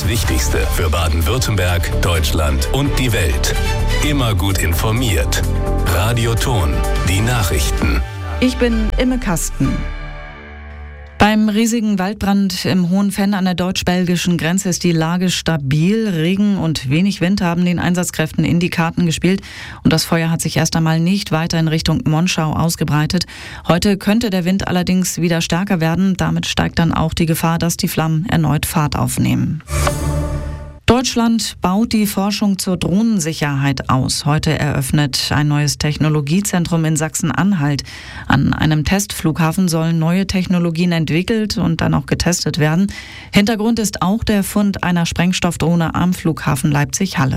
das Wichtigste für Baden-Württemberg, Deutschland und die Welt. Immer gut informiert. Radio Thon, die Nachrichten. Ich bin Imme Kasten. Beim riesigen Waldbrand im Hohenfenn an der deutsch-belgischen Grenze ist die Lage stabil. Regen und wenig Wind haben den Einsatzkräften in die Karten gespielt. Und das Feuer hat sich erst einmal nicht weiter in Richtung Monschau ausgebreitet. Heute könnte der Wind allerdings wieder stärker werden. Damit steigt dann auch die Gefahr, dass die Flammen erneut Fahrt aufnehmen. Deutschland baut die Forschung zur Drohnensicherheit aus. Heute eröffnet ein neues Technologiezentrum in Sachsen-Anhalt. An einem Testflughafen sollen neue Technologien entwickelt und dann auch getestet werden. Hintergrund ist auch der Fund einer Sprengstoffdrohne am Flughafen Leipzig-Halle.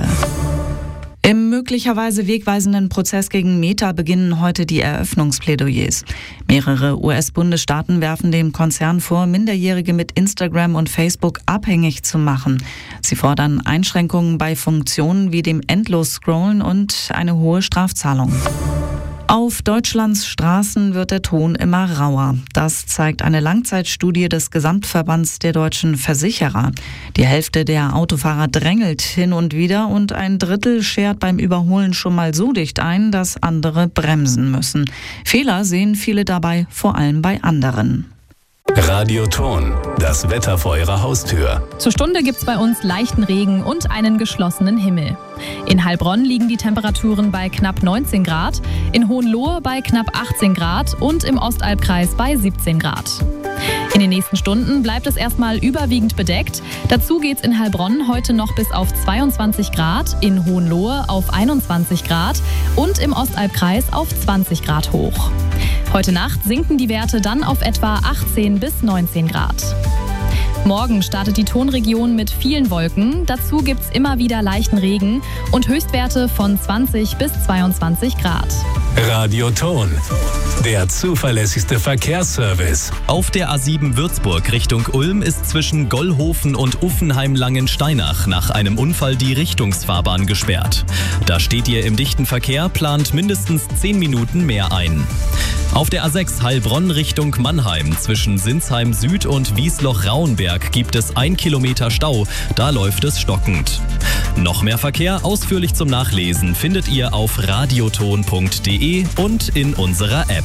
Im möglicherweise wegweisenden Prozess gegen Meta beginnen heute die Eröffnungsplädoyers. Mehrere US-Bundesstaaten werfen dem Konzern vor, Minderjährige mit Instagram und Facebook abhängig zu machen. Sie fordern Einschränkungen bei Funktionen wie dem Endlos-Scrollen und eine hohe Strafzahlung. Auf Deutschlands Straßen wird der Ton immer rauer. Das zeigt eine Langzeitstudie des Gesamtverbands der deutschen Versicherer. Die Hälfte der Autofahrer drängelt hin und wieder und ein Drittel schert beim Überholen schon mal so dicht ein, dass andere bremsen müssen. Fehler sehen viele dabei, vor allem bei anderen. Radio Thon, das Wetter vor Ihrer Haustür. Zur Stunde gibt's bei uns leichten Regen und einen geschlossenen Himmel. In Heilbronn liegen die Temperaturen bei knapp 19 Grad, in Hohenlohe bei knapp 18 Grad und im Ostalbkreis bei 17 Grad. In den nächsten Stunden bleibt es erstmal überwiegend bedeckt. Dazu geht's in Heilbronn heute noch bis auf 22 Grad, in Hohenlohe auf 21 Grad und im Ostalbkreis auf 20 Grad hoch. Heute Nacht sinken die Werte dann auf etwa 18 bis 19 Grad. Morgen startet die Thonregion mit vielen Wolken. Dazu gibt's immer wieder leichten Regen und Höchstwerte von 20 bis 22 Grad. Radio Thon, der zuverlässigste Verkehrsservice. Auf der A7 Würzburg Richtung Ulm ist zwischen Gollhofen und Uffenheim-Langensteinach nach einem Unfall die Richtungsfahrbahn gesperrt. Da steht ihr im dichten Verkehr, plant mindestens 10 Minuten mehr ein. Auf der A6 Heilbronn Richtung Mannheim zwischen Sinsheim Süd und Wiesloch-Rauenberg gibt es 1 Kilometer Stau. Da läuft es stockend. Noch mehr Verkehr ausführlich zum Nachlesen findet ihr auf radiothon.de und in unserer App.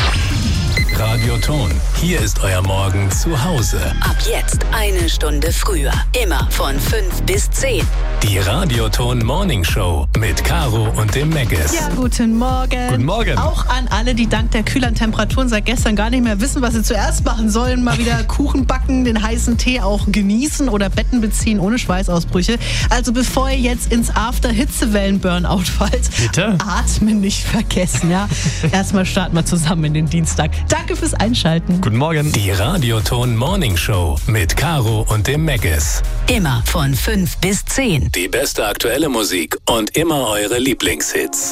Radio Thon, hier ist euer Morgen zu Hause. Ab jetzt eine Stunde früher. Immer von 5 bis 10. Die Radio Thon Morning Show mit Caro und dem Megges. Ja, guten Morgen. Guten Morgen. Auch an alle, die dank der kühleren Temperaturen seit gestern gar nicht mehr wissen, was sie zuerst machen sollen. Mal wieder Kuchen backen, den heißen Tee auch genießen oder Betten beziehen ohne Schweißausbrüche. Also bevor ihr jetzt ins After-Hitzewellen-Burnout fallt, bitte atmen nicht vergessen. Ja? Erstmal starten wir zusammen in den Dienstag. Danke fürs Einschalten. Guten Morgen. Die Radio Thon Morning Show mit Caro und dem Megges. Immer von 5 bis 10. Die beste aktuelle Musik und immer eure Lieblingshits.